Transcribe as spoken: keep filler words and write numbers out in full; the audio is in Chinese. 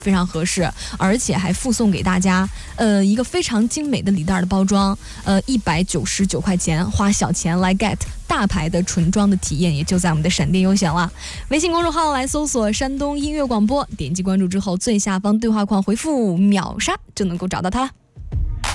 非常合适，而且还附送给大家呃一个非常精美的礼袋的包装，呃一百九十九块钱，花小钱来 get 大牌的纯装的体验，也就在我们的闪电优选了。微信公众号来搜索山东音乐广播，点击关注之后，最下方对话框回复秒杀就能够找到它了。